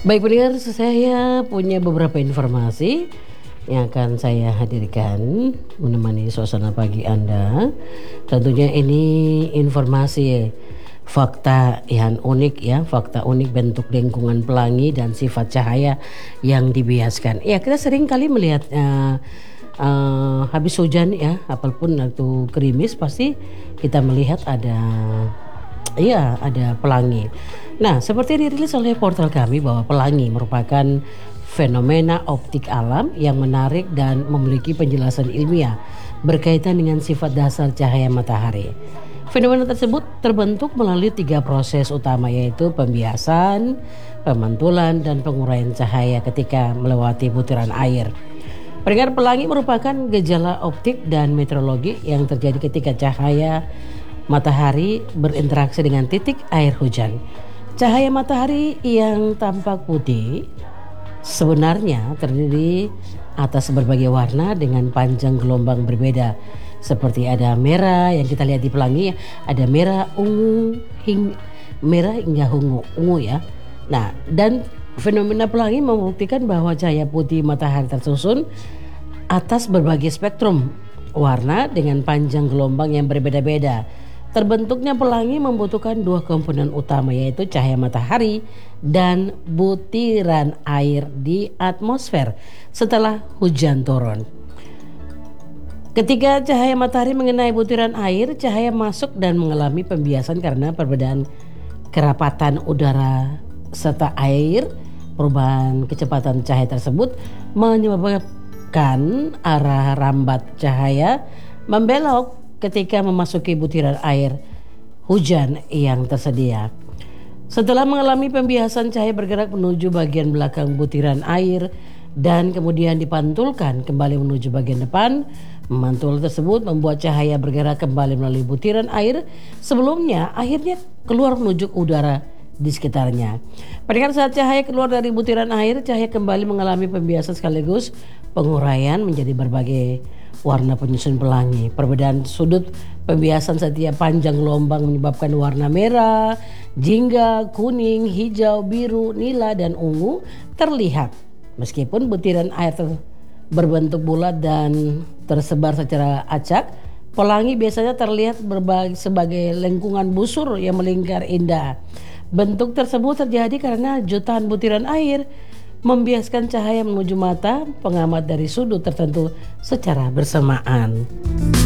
Baik pendengar, saya punya beberapa informasi yang akan saya hadirkan menemani suasana pagi Anda. Tentunya ini informasi fakta yang unik ya, fakta unik bentuk lingkungan pelangi dan sifat cahaya yang dibiaskan. Ya, kita sering kali melihat habis hujan ya, apapun atau gerimis pasti kita melihat ada pelangi. Nah, seperti dirilis oleh portal kami bahwa pelangi merupakan fenomena optik alam yang menarik dan memiliki penjelasan ilmiah berkaitan dengan sifat dasar cahaya matahari. Fenomena tersebut terbentuk melalui 3 proses utama, yaitu pembiasan, pemantulan, dan penguraian cahaya ketika melewati butiran air. Pendengar, pelangi merupakan gejala optik dan meteorologi yang terjadi ketika cahaya matahari berinteraksi dengan titik air hujan. Cahaya matahari yang tampak putih sebenarnya terdiri atas berbagai warna dengan panjang gelombang berbeda. Seperti ada merah yang kita lihat di pelangi, ada merah, merah hingga ungu ya. Nah, dan fenomena pelangi membuktikan bahwa cahaya putih matahari tersusun atas berbagai spektrum warna dengan panjang gelombang yang berbeda-beda. Terbentuknya pelangi membutuhkan 2 komponen utama, yaitu cahaya matahari dan butiran air di atmosfer setelah hujan turun. Ketika cahaya matahari mengenai butiran air, cahaya masuk dan mengalami pembiasan karena perbedaan kerapatan udara serta air. Perubahan kecepatan cahaya tersebut menyebabkan arah rambat cahaya membelok ketika memasuki butiran air hujan yang tersedia. Setelah mengalami pembiasan, cahaya bergerak menuju bagian belakang butiran air dan kemudian dipantulkan kembali menuju bagian depan. Memantul tersebut membuat cahaya bergerak kembali melalui butiran air sebelumnya akhirnya keluar menuju udara di sekitarnya. Pada saat cahaya keluar dari butiran air, cahaya kembali mengalami pembiasan sekaligus penguraian menjadi berbagai warna penyusun pelangi. Perbedaan sudut pembiasan setiap panjang gelombang menyebabkan warna merah, jingga, kuning, hijau, biru, nila, dan ungu terlihat. Meskipun butiran air berbentuk bulat dan tersebar secara acak, pelangi biasanya terlihat sebagai lengkungan busur yang melingkar indah. Bentuk tersebut terjadi karena jutaan butiran air membiaskan cahaya menuju mata pengamat dari sudut tertentu secara bersamaan.